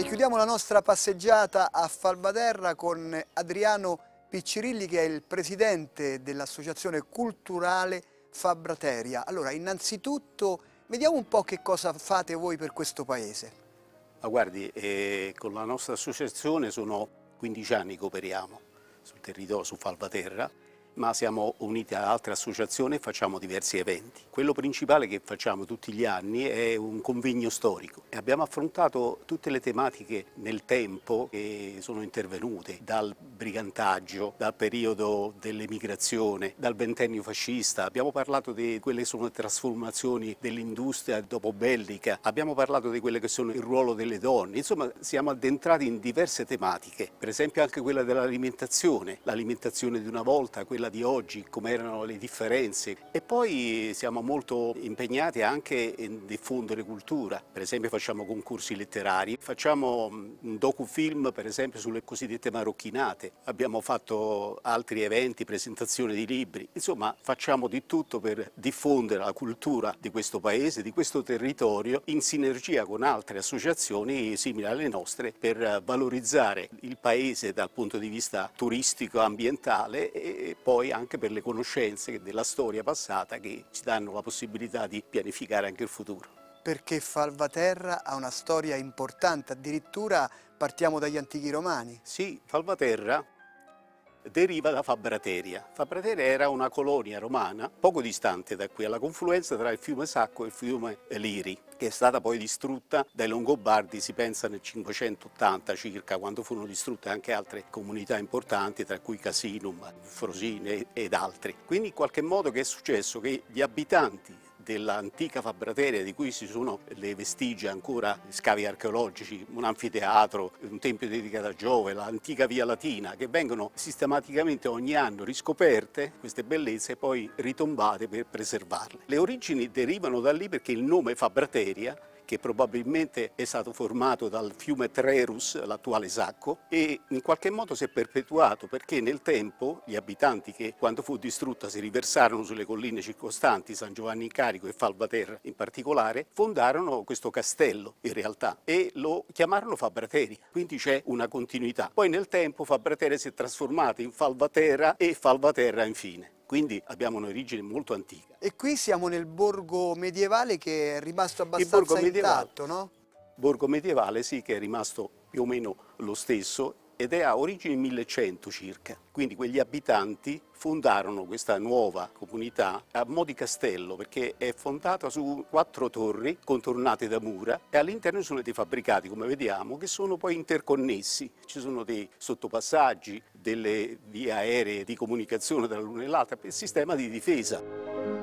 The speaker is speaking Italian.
Chiudiamo la nostra passeggiata a Falvaterra con Adriano Piccirilli, che è il presidente dell'Associazione Culturale Fabrateria. Allora, innanzitutto, vediamo un po' che cosa fate voi per questo paese. Ma guardi, con la nostra associazione sono 15 anni che operiamo sul territorio, su Falvaterra, ma siamo uniti a altre associazioni e facciamo diversi eventi. Quello principale che facciamo tutti gli anni è un convegno storico e abbiamo affrontato tutte le tematiche nel tempo che sono intervenute, dal brigantaggio, dal periodo dell'emigrazione, dal ventennio fascista, abbiamo parlato di quelle che sono le trasformazioni dell'industria dopobellica, abbiamo parlato di quelle che sono il ruolo delle donne, insomma siamo addentrati in diverse tematiche, per esempio anche quella dell'alimentazione, l'alimentazione di una volta, quella di oggi, come erano le differenze, e poi siamo molto impegnati anche in diffondere cultura, per esempio facciamo concorsi letterari, facciamo un docufilm per esempio sulle cosiddette marocchinate, abbiamo fatto altri eventi, presentazioni di libri, insomma facciamo di tutto per diffondere la cultura di questo paese, di questo territorio, in sinergia con altre associazioni simili alle nostre per valorizzare il paese dal punto di vista turistico, ambientale e poi anche per le conoscenze della storia passata che ci danno la possibilità di pianificare anche il futuro. Perché Falvaterra ha una storia importante, addirittura partiamo dagli antichi romani. Sì, Falvaterra deriva da Fabrateria. Fabrateria era una colonia romana poco distante da qui, alla confluenza tra il fiume Sacco e il fiume Liri, che è stata poi distrutta dai Longobardi, si pensa nel 580 circa, quando furono distrutte anche altre comunità importanti, tra cui Casinum, Frosine ed altri. Quindi in qualche modo che è successo? Che gli abitanti dell'antica Fabrateria, di cui ci sono le vestigia ancora, scavi archeologici, un anfiteatro, un tempio dedicato a Giove, l'antica Via Latina, che vengono sistematicamente ogni anno riscoperte, queste bellezze, e poi ritombate per preservarle. Le origini derivano da lì perché il nome Fabrateria, che probabilmente è stato formato dal fiume Trerus, l'attuale Sacco, e in qualche modo si è perpetuato perché nel tempo gli abitanti che quando fu distrutta si riversarono sulle colline circostanti, San Giovanni in Carico e Falvaterra in particolare, fondarono questo castello in realtà e lo chiamarono Fabrateria, quindi c'è una continuità. Poi nel tempo Fabrateria si è trasformata in Falvaterra e Falvaterra infine. Quindi abbiamo un'origine molto antica. E qui siamo nel borgo medievale che è rimasto abbastanza intatto, no? Borgo medievale, sì, che è rimasto più o meno lo stesso ed è a origine 1100 circa. Quindi quegli abitanti fondarono questa nuova comunità a mo' di castello, perché è fondata su 4 torri contornate da mura e all'interno sono dei fabbricati, come vediamo, che sono poi interconnessi. Ci sono dei sottopassaggi, delle vie aeree di comunicazione tra l'una e l'altra per il sistema di difesa.